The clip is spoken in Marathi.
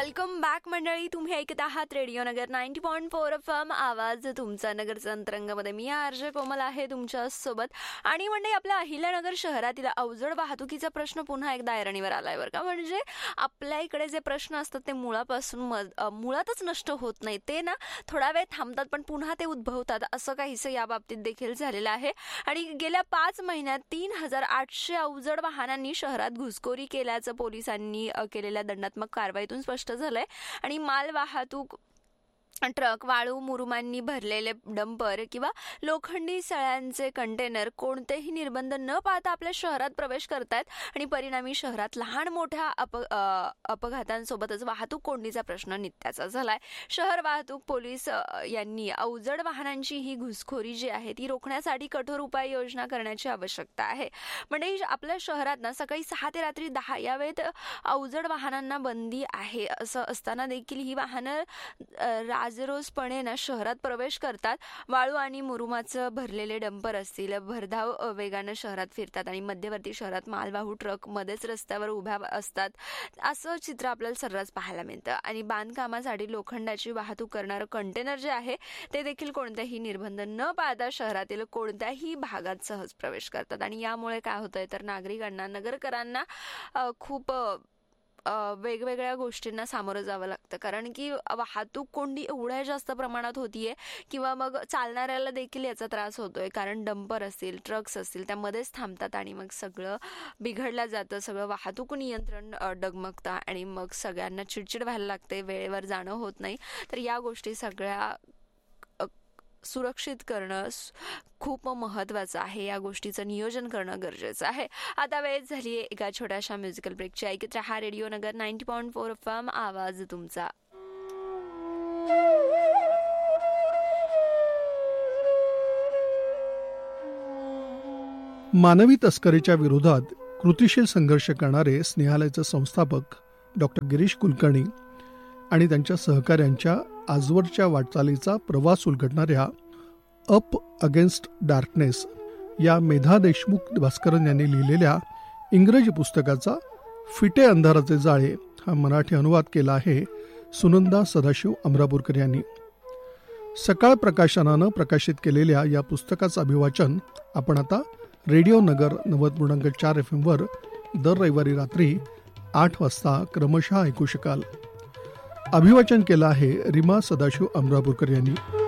वेलकम बॅक मंडळी. तुम्ही ऐकत आहात रेडिओ नगर 90.4 FM आवाज तुमचा नगरचा अंतरंगामध्ये. मी आरजे कोमल आहे तुमच्या सोबत. आणि मंडळी, आपल्या अहिल्यानगर शहरातील अवजड वाहतुकीचा प्रश्न पुन्हा एकदा ऐरणीवर आलाय बरं का. म्हणजे आपल्या इकडे जे प्रश्न असतात ते मुळातच नष्ट होत नाही. ते ना थोडा वेळ थांबतात पण पुन्हा ते उद्भवतात. असं काहीसं या बाबतीत देखील झालेलं आहे. आणि गेल्या 5 महिन्यात 3800 अवजड वाहनांनी शहरात घुसखोरी केल्याचं पोलिसांनी केलेल्या दंडात्मक कारवाईतून स्पष्ट झालंय. आणि मालवाहतूक ट्रक, वाळू मुरुमांनी भरलेले डंपर किंवा लोखंडी सळ्यांचे कंटेनर कोणतेही निर्बंध न पाळता आपल्या शहरात प्रवेश करतायत. आणि परिणामी शहरात लहान मोठ्या अपघातांसोबतच वाहतूक कोंडीचा प्रश्न नित्याचा झालाय. शहर वाहतूक पोलीस यांनी अवजड वाहनांची ही घुसखोरी जी आहे ती रोखण्यासाठी कठोर उपाययोजना करण्याची आवश्यकता आहे. म्हणजे आपल्या शहरात ना सकाळी 6 ते रात्री 10 या वेळेत अवजड वाहनांना बंदी आहे. असं असताना देखील ही वाहनं राजरोसपणे ना शहरात प्रवेश करतात. वाळू आणि मुरुमाचं भरलेले डंपर असतील, भरधाव वेगानं शहरात फिरतात आणि मध्यवर्ती शहरात मालवाहू ट्रक मध्येच रस्त्यावर उभ्या असतात. असं चित्र आपल्याला सर्रास पाहायला मिळतं. आणि बांधकामासाठी लोखंडाची वाहतूक करणारं कंटेनर जे आहे ते देखील कोणत्याही निर्बंध न पाळता शहरातील कोणत्याही भागात सहज प्रवेश करतात. आणि यामुळे काय होतंय तर नागरिकांना, नगरकरांना खूप वेगवेगळ्या गोष्टींना सामोरं जावं लागतं. कारण की वाहतूक कोंडी एवढ्या जास्त प्रमाणात होतीये किंवा मग चालणाऱ्याला देखील याचा त्रास होतोय. कारण डंपर असतील, ट्रक्स असतील त्यामध्येच थांबतात आणि मग सगळं बिघडलं जातं. सगळं वाहतूक नियंत्रण डगमगतं आणि मग सगळ्यांना चिडचिड व्हायला लागते, वेळेवर जाणं होत नाही. तर या गोष्टी सगळ्या सुरक्षित करणं खूप महत्त्वाचं आहे. या गोष्टीचं नियोजन करणं गरजेचं आहे. आता वेळ झाली आहे एका छोट्याशा म्युझिकल ब्रेकची. ऐकत रहा रेडिओ नगर 90.4 FM आवाज तुमचा. मानवी तस्करीच्या विरोधात कृतिशील संघर्ष करणारे स्नेहालयाचे संस्थापक डॉक्टर गिरीश कुलकर्णी आणि त्यांच्या सहकाऱ्यांच्या आजवरच्या वाटचालीचा प्रवास उलगडणाऱ्या अप अगेन्स्ट डार्कनेस या मेधा देशमुख भास्करन यांनी लिहिलेल्या इंग्रजी पुस्तकाचा फिटे अंधाराचे जाळे हा मराठी अनुवाद केला आहे सुनंदा सदाशिव अमरापूरकर यांनी. सकाळ प्रकाशनानं प्रकाशित केलेल्या या पुस्तकाचं अभिवाचन आपण आता रेडिओ नगर 90.4 FM वर दर रविवारी रात्री 8 वाजता क्रमशः ऐकू शकाल. अभिवाचन केलं आहे रीमा सदाशिव अमरापूरकर यांनी.